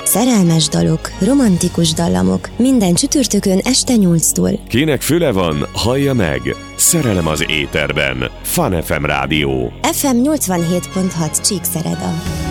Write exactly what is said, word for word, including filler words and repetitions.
Szerelmes dalok, romantikus dallamok, minden csütörtökön este nyolctól. Kinek füle van, hallja meg. Szerelem az éterben. Fun ef em Rádió. ef em nyolcvanhét pont hat Csíkszereda.